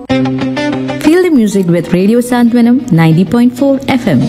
Feel the music with Radio Santwanam 90.4 FM.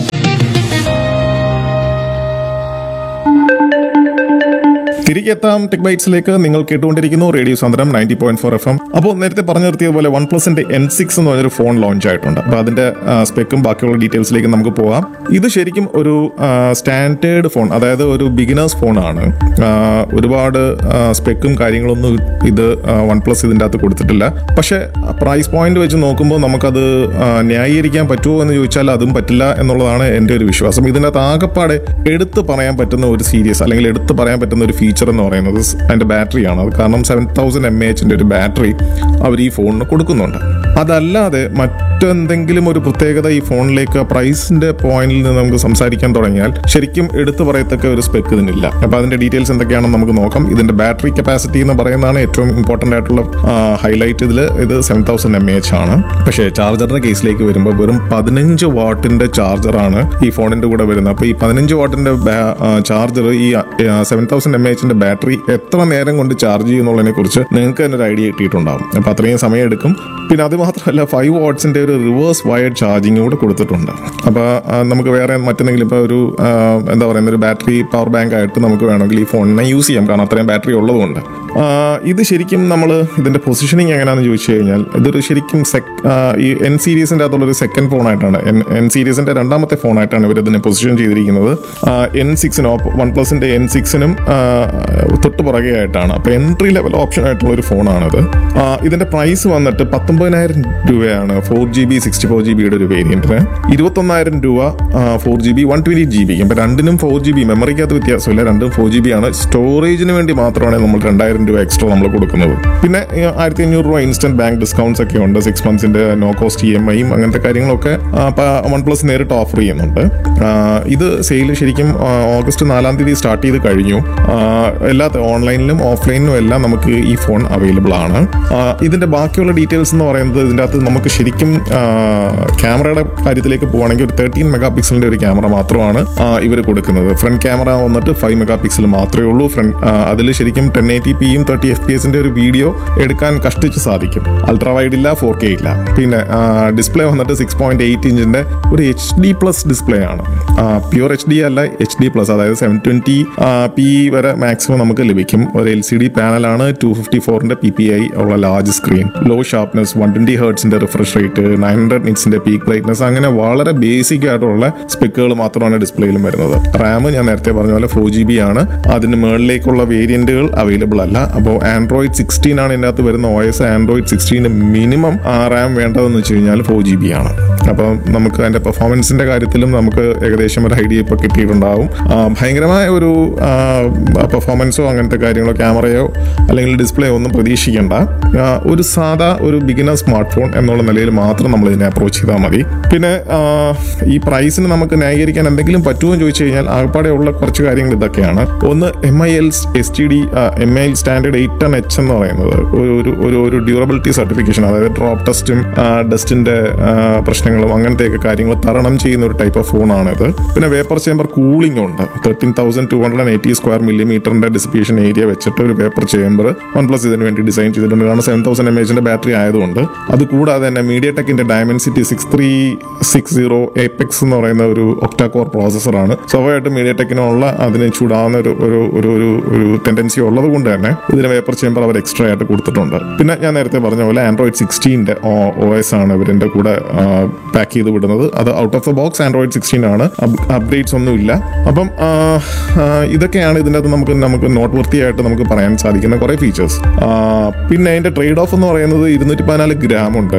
തിരികെ എത്താം tech ബൈറ്റ്സിലേക്ക്. നിങ്ങൾ കേട്ടുകൊണ്ടിരിക്കുന്നു റേഡിയോ സാന്ദ്രം 90.4 FM. അപ്പോൾ നേരത്തെ പറഞ്ഞു നിർത്തിയതുപോലെ OnePlusന്റെ N6 എന്ന് പറഞ്ഞൊരു ഫോൺ ലോഞ്ച് ആയിട്ടുണ്ട്. അപ്പോൾ അതിന്റെ സ്പെക്കും ബാക്കിയുള്ള ഡീറ്റെയിൽസിലേക്ക് നമുക്ക് പോകാം. ഇത് ശരിക്കും ഒരു സ്റ്റാൻഡേർഡ് ഫോൺ, അതായത് ഒരു ബിഗിനേഴ്സ് ഫോണാണ്. ഒരുപാട് സ്പെക്കും കാര്യങ്ങളൊന്നും ഇത് OnePlus ഇതിൻ്റെ അകത്ത് കൊടുത്തിട്ടില്ല. പക്ഷേ പ്രൈസ് പോയിന്റ് വെച്ച് നോക്കുമ്പോൾ നമുക്കത് ന്യായീകരിക്കാൻ പറ്റുമോ എന്ന് ചോദിച്ചാൽ അതും പറ്റില്ല എന്നുള്ളതാണ് എൻ്റെ ഒരു വിശ്വാസം. ഇതിൻ്റെ അകത്ത് ആകെപ്പാടെ എടുത്ത് പറയാൻ പറ്റുന്ന ഒരു സീരീസ് അല്ലെങ്കിൽ എടുത്ത് പറയാൻ പറ്റുന്ന ഒരു ഫീച്ചർ എന്ന് പറയുന്നത് അതിൻ്റെ ബാറ്ററിയാണ്. അത് കാരണം 7000 mAh ഒരു ബാറ്ററി അവർ ഈ ഫോണിന് കൊടുക്കുന്നുണ്ട്. അതല്ലാതെ മറ്റെന്തെങ്കിലും ഒരു പ്രത്യേകത ഈ ഫോണിലേക്ക് പ്രൈസിന്റെ പോയിന്റിൽ നിന്ന് നമുക്ക് സംസാരിക്കാൻ തുടങ്ങിയാൽ ശരിക്കും എടുത്തു പറയത്തക്ക ഒരു സ്പെക്ക് ഇതിനില്ല. അപ്പോൾ അതിന്റെ ഡീറ്റെയിൽസ് എന്തൊക്കെയാണെന്ന് നമുക്ക് നോക്കാം. ഇതിന്റെ ബാറ്ററി കപ്പാസിറ്റി എന്ന് പറയുന്നതാണ് ഏറ്റവും ഇമ്പോർട്ടന്റ് ആയിട്ടുള്ള ഹൈലൈറ്റ്. ഇത് 7000 mAh ആണ്. പക്ഷേ ചാർജറിന്റെ കേസിലേക്ക് വരുമ്പോൾ വെറും 15 വാട്ടിന്റെ ചാർജറാണ് ഈ ഫോണിന്റെ കൂടെ വരുന്നത്. അപ്പോൾ ഈ 15 വാട്ടിന്റെ ചാർജർ ഈ 7000 mAh ബാറ്ററി എത്ര നേരം കൊണ്ട് ചാർജ് ചെയ്യുന്നുള്ളതിനെ കുറിച്ച് നിങ്ങൾക്ക് തന്നെ ഒരു ഐഡിയ കിട്ടിയിട്ടുണ്ടാകും. അപ്പോൾ അത്രയും സമയം എടുക്കും. പിന്നെ അത് മാത്രമല്ല 5 വാട്ട്സിന്റെ ഒരു റിവേഴ്സ് വയർഡ് ചാർജിങ് കൂടെ കൊടുത്തിട്ടുണ്ട്. അപ്പോൾ നമുക്ക് വേറെ മറ്റെന്തെങ്കിലും ഇപ്പോൾ ഒരു എന്താ പറയുന്ന ഒരു ബാറ്ററി പവർ ബാങ്ക് ആയിട്ട് നമുക്ക് വേണമെങ്കിൽ ഈ ഫോണിനെ യൂസ് ചെയ്യാം, കാരണം അത്രയും ബാറ്ററി ഉള്ളതുകൊണ്ട്. ഇത് ശരിക്കും നമ്മൾ ഇതിന്റെ പൊസിഷനിങ് എങ്ങനെയാണെന്ന് ചോദിച്ചു കഴിഞ്ഞാൽ ഇതൊരു ശരിക്കും ഈ N സീരീസിന്റെ അകത്തുള്ളൊരു സെക്കൻഡ് ഫോണായിട്ടാണ്, N സീരീസിന്റെ രണ്ടാമത്തെ ഫോണായിട്ടാണ് ഇവർ ഇതിനെ പൊസിഷൻ ചെയ്തിരിക്കുന്നത്. N6നും OnePlusന്റെ N6നും തൊട്ട് പുറകെ ആയിട്ടാണ്. അപ്പോൾ എൻട്രി ലെവൽ ഓപ്ഷൻ ആയിട്ടുള്ള ഒരു ഫോണാണിത്. ഇതിന്റെ പ്രൈസ് വന്നിട്ട് 19,000 രൂപയാണ് 4GB 64GBയുടെ ഒരു വേരിയന്റിന്. 21,000 രൂപ 4GB 128GB. അപ്പോൾ രണ്ടിനും 4GB മെമ്മറിക്കകത്ത് വ്യത്യാസമില്ല, രണ്ടും 4GB ആണ്. സ്റ്റോറേജിന് വേണ്ടി മാത്രമാണ് നമ്മൾ 2,000 രൂപ എക്സ്ട്രാ നമ്മൾ കൊടുക്കുന്നത്. പിന്നെ 1,500 രൂപ ഇൻസ്റ്റന്റ് ബാങ്ക് ഡിസ്കൗണ്ട്സ് ഒക്കെ ഉണ്ട്. 6 monthsന്റെ നോ കോസ്റ്റ് EMIയും അങ്ങനത്തെ കാര്യങ്ങളൊക്കെ OnePlus നേരിട്ട് ഓഫർ ചെയ്യുന്നുണ്ട്. ഇത് സെയിൽ ശരിക്കും ഓഗസ്റ്റ് 4 തീയതി സ്റ്റാർട്ട് ചെയ്ത് കഴിഞ്ഞു. എല്ലാ ഓൺലൈനിലും ഓഫ്ലൈനിലും എല്ലാം നമുക്ക് ഈ ഫോൺ അവൈലബിൾ ആണ്. ഇതിന്റെ ബാക്കിയുള്ള ഡീറ്റെയിൽസ് എന്ന് പറയുന്നത് ഇതിൻ്റെ അകത്ത് നമുക്ക് ശരിക്കും ക്യാമറയുടെ കാര്യത്തിലേക്ക് പോവുകയാണെങ്കിൽ ഒരു 13 മെഗാപിക്സലിന്റെ ഒരു ക്യാമറ മാത്രമാണ് ഇവർ കൊടുക്കുന്നത്. ഫ്രണ്ട് ക്യാമറ വന്നിട്ട് 5 മെഗാപിക്സൽ മാത്രമേ ഉള്ളൂ. അതിൽ ശരിക്കും 1080pയും 30 FPS ഒരു വീഡിയോ എടുക്കാൻ കഷ്ടിച്ച് സാധിക്കും. അൾട്രാ വൈഡ് ഇല്ല, 4K ഇല്ല. പിന്നെ ഡിസ്പ്ലേ വന്നിട്ട് 6.8 ഇഞ്ചിന്റെ ഒരു HD+ ഡിസ്പ്ലേ ആണ്. പ്യൂർ HD അല്ല, HD+, അതായത് 720p വരെ മാക്സിമം നമുക്ക് ലഭിക്കും. ഒരു LCD പാനലാണ്, 254ന്റെ PPI ഉള്ള large screen, law sharpness, 120 ഹെർട്സിന്റെ refresh rate, 900 നിറ്റ്സിന്റെ peak brightness, അങ്ങനെ വളരെ ബേസിക് ആയിട്ടുള്ള സ്പെക്കുകൾ മാത്രമാണ് ഡിസ്പ്ലേയിലും വരുന്നത്. റാം ഞാൻ നേരത്തെ പറഞ്ഞ പോലെ 4GB ആണ്. അതിന് മുകളിലേക്കുള്ള വേരിയന്റുകൾ അവൈലബിൾ അല്ല. അപ്പോൾ Android 16 ആണ് ഇതിനകത്ത് വരുന്ന OS. Android 16 മിനിമം റാം വേണ്ടതെന്ന് വെച്ച് കഴിഞ്ഞാൽ 4GB ആണ്. അപ്പോൾ നമുക്ക് അതിന്റെ പെർഫോമൻസിന്റെ കാര്യത്തിലും നമുക്ക് ഏകദേശം ഒരു ഐഡിയ ഇപ്പോൾ കിട്ടിയിട്ടുണ്ടാവും. ഭയങ്കരമായ ഒരു പെർഫോമൻസോ അങ്ങനത്തെ കാര്യങ്ങളോ ക്യാമറയോ അല്ലെങ്കിൽ ഡിസ്പ്ലേയോ ഒന്നും പ്രതീക്ഷിക്കേണ്ട. ഒരു സാധാ ഒരു ബിഗിനർ സ്മാർട്ട് ഫോൺ എന്നുള്ള നിലയിൽ മാത്രം നമ്മൾ ഇതിനെ അപ്രോച്ച് ചെയ്താൽ മതി. പിന്നെ ഈ പ്രൈസിന് നമുക്ക് ന്യായീകരിക്കാൻ എന്തെങ്കിലും പറ്റുമോ എന്ന് ചോദിച്ചു കഴിഞ്ഞാൽ ആകപ്പാടെ ഉള്ള കുറച്ച് കാര്യങ്ങൾ ഇതൊക്കെയാണ്. ഒന്ന് MIL സ്റ്റാൻഡേർഡ് 810H എന്ന് പറയുന്നത് ഒരു ഡ്യൂറബിലിറ്റി സർട്ടിഫിക്കേഷൻ, അതായത് ഡ്രോപ്പ് ടെസ്റ്റും ഡസ്റ്റിന്റെ പ്രശ്നങ്ങളും അങ്ങനത്തെയൊക്കെ കാര്യങ്ങൾ തരണം ചെയ്യുന്ന ഒരു ടൈപ്പ് ഓഫ് ഫോണാണിത്. പിന്നെ വേപ്പർ ചേമ്പർ കൂളിംഗ് ഉണ്ട്. 13,280 സ്ക്വയർ മില്ലിമീറ്ററിന്റെ ഡിസിപ്പേഷൻ ഏരിയ വെച്ചിട്ട് ഒരു വേപ്പർ ചേമ്പർ OnePlus ഇതിന് വേണ്ടി ഡിസൈൻ ചെയ്തിട്ടുണ്ട്. കാരണം 7000 mAh ബാറ്ററി ആയതുകൊണ്ട്. അതുകൂടാതെ തന്നെ MediaTekന്റെ Dimensity 6360 Apex എന്ന് പറയുന്ന ഒരു ഒക്ടാ കോർ പ്രോസസ്സറാണ്. സ്വാഭാവികമായിട്ടും MediaTekനുള്ള അതിനെ ചൂടാവുന്ന ഒരു ടെൻഡൻസി ഉള്ളത് കൊണ്ട് തന്നെ ഇതിന് വേപ്പർ ചേമ്പർ അവർ എക്സ്ട്രാ ആയിട്ട് കൊടുത്തിട്ടുണ്ട്. പിന്നെ ഞാൻ നേരത്തെ പറഞ്ഞ പോലെ Android 16ന്റെ OS ആണ് ഇവരിന്റെ കൂടെ പാക്ക് ചെയ്ത് വിടുന്നത്. അത് out of the box Android 16 ആണ്. അപ്ഡേറ്റ്സ് ഒന്നുമില്ല. അപ്പം ഇതൊക്കെയാണ് ഇതിൻ്റെ അകത്ത് നമുക്ക് നോട്ട് വർത്തിയായിട്ട് നമുക്ക് പറയാൻ സാധിക്കുന്ന കുറേ ഫീച്ചേഴ്സ്. പിന്നെ അതിന്റെ ട്രേഡ് ഓഫ് എന്ന് പറയുന്നത് 214 gram ഉണ്ട്,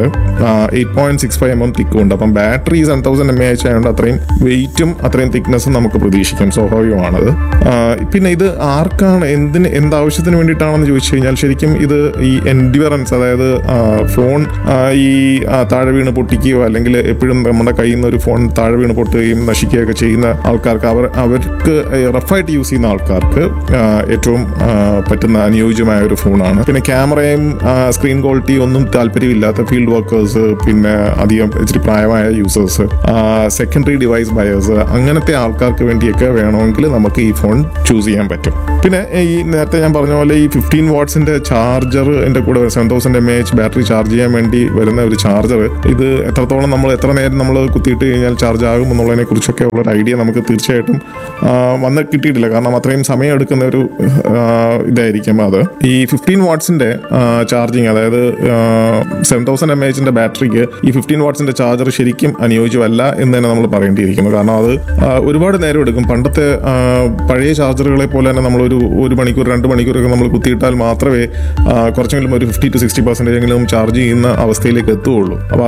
8.65 mm തിക്കും ഉണ്ട്. അപ്പം ബാറ്ററി 7000 mAh ആയതുകൊണ്ട് അത്രയും വെയിറ്റും അത്രയും തിക്നെസ്സും നമുക്ക് പ്രതീക്ഷിക്കാം, സ്വാഭാവികമാണത്. പിന്നെ ഇത് ആർക്കാണ് എന്താവശ്യത്തിന് വേണ്ടിയിട്ടാണെന്ന് ചോദിച്ചു കഴിഞ്ഞാൽ ശരിക്കും ഇത് ഈ എൻഡ്യൂറൻസ്, അതായത് ഫോൺ ഈ താഴെ വീണ് പൊട്ടിക്കുകയോ അല്ലെങ്കിൽ അല്ലെങ്കിൽ എപ്പോഴും നമ്മുടെ കയ്യിൽ നിന്ന് ഒരു ഫോൺ താഴെ വീണ് പൊട്ടുകയും നശിക്കുകയൊക്കെ ചെയ്യുന്ന ആൾക്കാർക്ക് അവർക്ക് റഫായിട്ട് യൂസ് ചെയ്യുന്ന ആൾക്കാർക്ക് ഏറ്റവും പറ്റുന്ന അനുയോജ്യമായ ഒരു ഫോണാണ്. പിന്നെ ക്യാമറയും സ്ക്രീൻ ക്വാളിറ്റി ഒന്നും താല്പര്യമില്ലാത്ത ഫീൽഡ് വർക്കേഴ്സ്, പിന്നെ അധികം ഇച്ചിരി പ്രായമായ യൂസേഴ്സ്, സെക്കൻഡറി ഡിവൈസ് ബയേഴ്സ്, അങ്ങനത്തെ ആൾക്കാർക്ക് വേണ്ടിയൊക്കെ വേണമെങ്കിൽ നമുക്ക് ഈ ഫോൺ ചൂസ് ചെയ്യാൻ പറ്റും. പിന്നെ ഈ നേരത്തെ ഞാൻ പറഞ്ഞ പോലെ ഈ 15 വാട്ട്സിന്റെ ചാർജർ എൻ്റെ കൂടെ 7000 mAh ബാറ്ററി ചാർജ് ചെയ്യാൻ വേണ്ടി വരുന്ന ഒരു ചാർജർ, ഇത് എത്രത്തോളം നമ്മൾ എത്ര നേരം നമ്മൾ കുത്തിയിട്ട് കഴിഞ്ഞാൽ ചാർജ് ആകും എന്നുള്ളതിനെ കുറിച്ചൊക്കെ ഉള്ളൊരു ഐഡിയ നമുക്ക് തീർച്ചയായിട്ടും വന്ന് കിട്ടിയിട്ടില്ല. കാരണം അത്രയും സമയം എടുക്കുന്ന ഒരു ഇതായിരിക്കും അത്. ഈ 15 വാട്ട്സിന്റെ ചാർജിങ്, അതായത് 7000 mAh ബാറ്ററിക്ക് ഈ 15 വാട്ട്സിന്റെ ചാർജർ ശരിക്കും അനുയോജ്യമല്ല എന്ന് തന്നെ നമ്മൾ പറയേണ്ടിയിരിക്കുന്നു. കാരണം അത് ഒരുപാട് നേരം എടുക്കും. പണ്ടത്തെ പഴയ ചാർജറുകളെ പോലെ തന്നെ നമ്മൾ ഒരു മണിക്കൂർ 2 മണിക്കൂറൊക്കെ നമ്മൾ കുത്തിയിട്ടാൽ മാത്രമേ കുറച്ചെങ്കിലും ഒരു 50 to 60% ചാർജ് ചെയ്യുന്ന അവസ്ഥയിലേക്ക് എത്തുകയുള്ളൂ. അപ്പോൾ